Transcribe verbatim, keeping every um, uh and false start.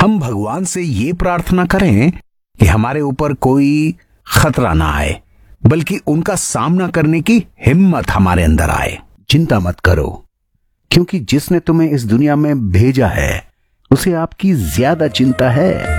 हम भगवान से ये प्रार्थना करें कि हमारे ऊपर कोई खतरा ना आए, बल्कि उनका सामना करने की हिम्मत हमारे अंदर आए। चिंता मत करो, क्योंकि जिसने तुम्हें इस दुनिया में भेजा है उसे आपकी ज्यादा चिंता है।